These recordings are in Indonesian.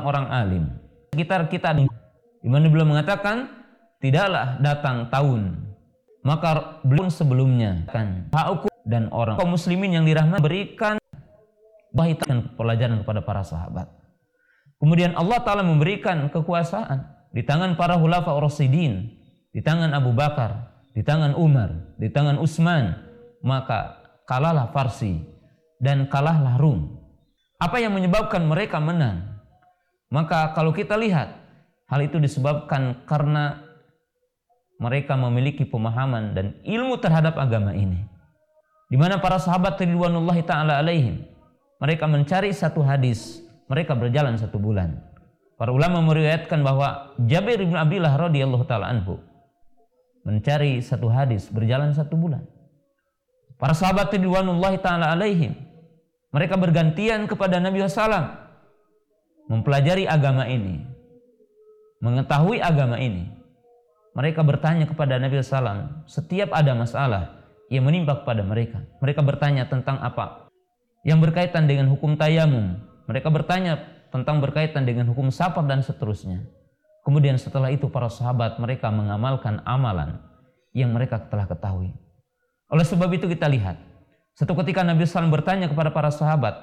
orang-orang alim sekitar kita di mana beliau mengatakan tidaklah datang tahun maka belum sebelumnya kan hak dan orang kaum muslimin yang dirahmati berikan bahitan pelajaran kepada para sahabat. Kemudian Allah Ta'ala memberikan kekuasaan di tangan para khulafa ar-rasyidin, di tangan Abu Bakar, di tangan Umar, di tangan Utsman, maka kalahlah Farsi dan kalahlah Rum. Apa yang menyebabkan mereka menang? Maka kalau kita lihat hal itu disebabkan karena mereka memiliki pemahaman dan ilmu terhadap agama ini. Di mana para sahabat ridwanullahi ta'ala alaihim, mereka mencari satu hadis, mereka berjalan 1 bulan. Para ulama meriwayatkan bahwa Jabir bin Abdullah radhiyallahu ta'ala anhu mencari satu hadis berjalan 1 bulan. Para sahabat ridwanullahi ta'ala alaihim, mereka bergantian kepada Nabi SAW mempelajari agama ini, mengetahui agama ini. Mereka bertanya kepada Nabi SAW setiap ada masalah yang menimpa kepada mereka. Mereka bertanya tentang apa? Yang berkaitan dengan hukum tayamum. Mereka bertanya tentang berkaitan dengan hukum safar dan seterusnya. Kemudian setelah itu para sahabat mereka mengamalkan amalan yang mereka telah ketahui. Oleh sebab itu kita lihat, suatu ketika Nabi SAW bertanya kepada para sahabat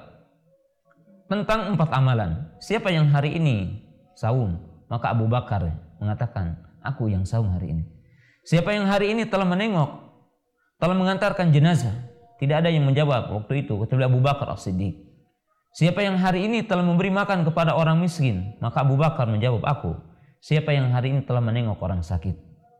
tentang 4 amalan. Siapa yang hari ini saum? Maka Abu Bakar mengatakan, aku yang saum hari ini. Siapa yang hari ini telah menengok, telah mengantarkan jenazah? Tidak ada yang menjawab waktu itu kecuali Abu Bakar As-Siddiq. Siapa yang hari ini telah memberi makan kepada orang miskin? Maka Abu Bakar menjawab, aku. Siapa yang hari ini telah menengok orang sakit?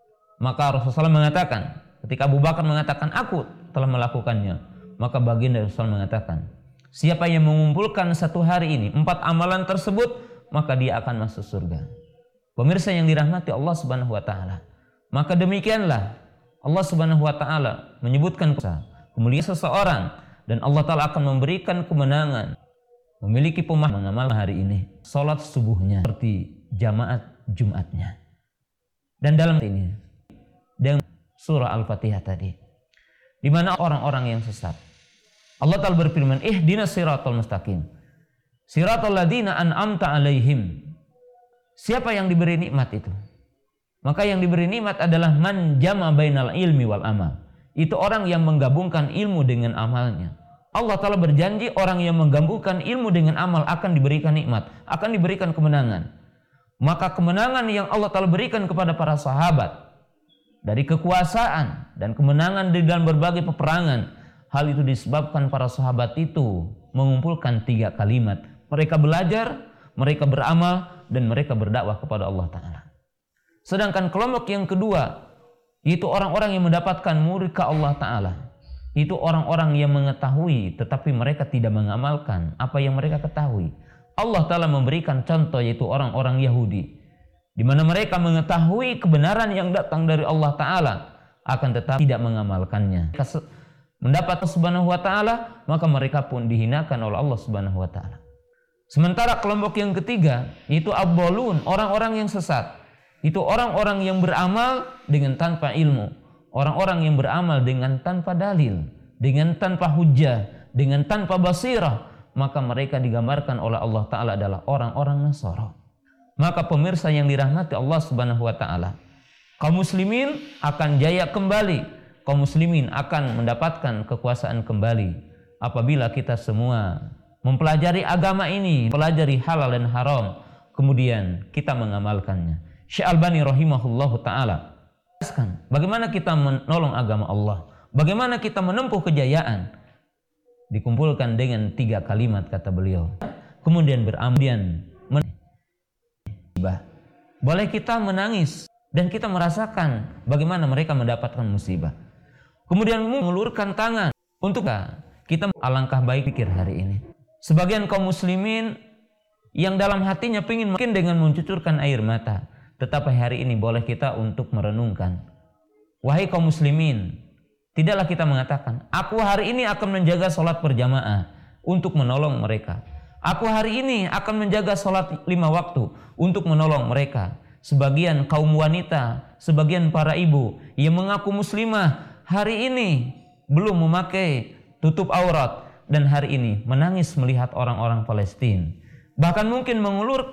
Maka Rasulullah mengatakan, ketika Abu Bakar mengatakan aku telah melakukannya, maka baginda Rasulullah mengatakan, siapa yang mengumpulkan satu hari ini 4 amalan tersebut, maka dia akan masuk surga. Pemirsa yang dirahmati Allah Subhanahu wa taala. Maka demikianlah Allah Subhanahu wa taala menyebutkan kemuliaan seseorang dan Allah Taala akan memberikan kemenangan memiliki pemahaman mengamal hari ini salat subuhnya seperti jamaat Jumatnya. Dan dalam ini dengan surah Al-Fatihah tadi di mana orang-orang yang sesat Allah Taala berfirman, ihdinas siratal mustaqim siratal ladzina an'amta alaihim. Siapa yang diberi nikmat itu? Maka yang diberi nikmat adalah man jama bainal ilmi wal amal. Itu orang yang menggabungkan ilmu dengan amalnya. Allah Ta'ala berjanji orang yang menggabungkan ilmu dengan amal akan diberikan nikmat, akan diberikan kemenangan. Maka kemenangan yang Allah Ta'ala berikan kepada para sahabat dari kekuasaan dan kemenangan di dalam berbagai peperangan, hal itu disebabkan para sahabat itu mengumpulkan 3 kalimat. Mereka belajar, mereka beramal, dan mereka berdakwah kepada Allah Ta'ala. Sedangkan kelompok yang kedua, itu orang-orang yang mendapatkan murka Allah Ta'ala. Itu orang-orang yang mengetahui tetapi mereka tidak mengamalkan apa yang mereka ketahui. Allah Ta'ala memberikan contoh yaitu orang-orang Yahudi, di mana mereka mengetahui kebenaran yang datang dari Allah Ta'ala, akan tetapi tidak mengamalkannya. Mendapat Subhanahu wa Ta'ala, maka mereka pun dihinakan oleh Allah Subhanahu wa Ta'ala. Sementara kelompok yang ketiga itu abdolun, orang-orang yang sesat. Itu orang-orang yang beramal dengan tanpa ilmu, orang-orang yang beramal dengan tanpa dalil, dengan tanpa hujjah, dengan tanpa basirah, maka mereka digambarkan oleh Allah Ta'ala adalah orang-orang Nasara. Maka pemirsa yang dirahmati Allah Subhanahu wa Ta'ala, kaum muslimin akan jaya kembali, kaum muslimin akan mendapatkan kekuasaan kembali apabila kita semua mempelajari agama ini, pelajari halal dan haram, kemudian kita mengamalkannya. Syekh Albani rahimahullahu ta'ala bagaimana kita menolong agama Allah, bagaimana kita menempuh kejayaan, dikumpulkan dengan 3 kalimat kata beliau. Kemudian beramal, boleh kita menangis dan kita merasakan bagaimana mereka mendapatkan musibah. Kemudian mengulurkan tangan untuk kita alangkah baik pikir hari ini. Sebagian kaum muslimin yang dalam hatinya ingin mungkin dengan mencucurkan air mata, tetapi hari ini boleh kita untuk merenungkan. Wahai kaum muslimin, tidaklah kita mengatakan, aku hari ini akan menjaga sholat berjamaah untuk menolong mereka. Aku hari ini akan menjaga sholat 5 waktu untuk menolong mereka. Sebagian kaum wanita, sebagian para ibu yang mengaku muslimah hari ini belum memakai tutup aurat, dan hari ini menangis melihat orang-orang Palestina. Bahkan mungkin mengulurkan